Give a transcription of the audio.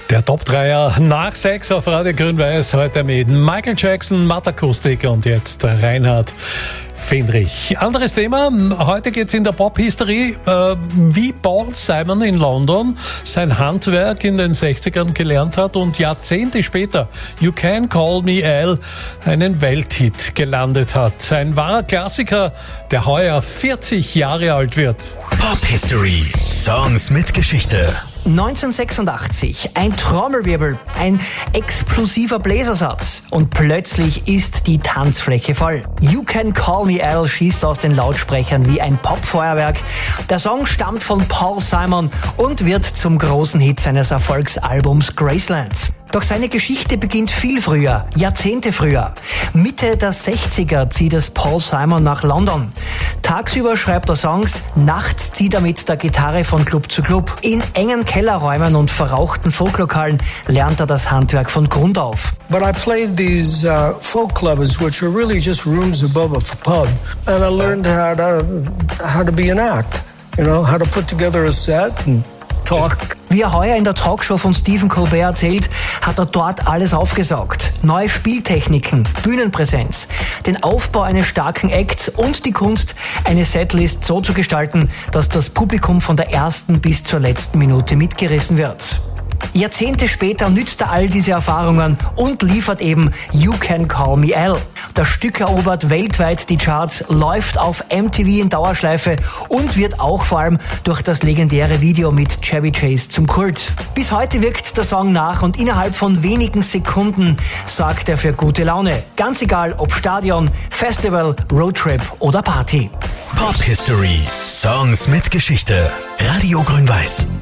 Der Top-Dreier nach 6 auf Radio Grün-Weiß heute mit Michael Jackson, Mattakustik und jetzt Reinhard Fendrich. Anderes Thema, heute geht's in der Pop-History, wie Paul Simon in London sein Handwerk in den 60ern gelernt hat und Jahrzehnte später You Can Call Me Al einen Welthit gelandet hat. Ein wahrer Klassiker, der heuer 40 Jahre alt wird. Pop-History. Songs mit Geschichte. 1986, ein Trommelwirbel, ein explosiver Bläsersatz und plötzlich ist die Tanzfläche voll. You Can Call Me Al schießt aus den Lautsprechern wie ein Popfeuerwerk. Der Song stammt von Paul Simon und wird zum großen Hit seines Erfolgsalbums Graceland. Doch seine Geschichte beginnt viel früher, Jahrzehnte früher. Mitte der 60er zieht es Paul Simon nach London. Tagsüber schreibt er Songs, nachts zieht er mit der Gitarre von Club zu Club. In engen Kellerräumen und verrauchten Folklokalen lernt er das Handwerk von Grund auf. But I played these folk clubs, which are really just rooms above a pub, and I learned how to be an act, how to put together a set and talk. Wie er heuer in der Talkshow von Stephen Colbert erzählt, hat er dort alles aufgesaugt. Neue Spieltechniken, Bühnenpräsenz, den Aufbau eines starken Acts und die Kunst, eine Setlist so zu gestalten, dass das Publikum von der ersten bis zur letzten Minute mitgerissen wird. Jahrzehnte später nützt er all diese Erfahrungen und liefert eben You Can Call Me Al. Das Stück erobert weltweit die Charts, läuft auf MTV in Dauerschleife und wird auch vor allem durch das legendäre Video mit Chevy Chase zum Kult. Bis heute wirkt der Song nach und innerhalb von wenigen Sekunden sorgt er für gute Laune. Ganz egal ob Stadion, Festival, Roadtrip oder Party. Pop History. Songs mit Geschichte. Radio Grün-Weiß.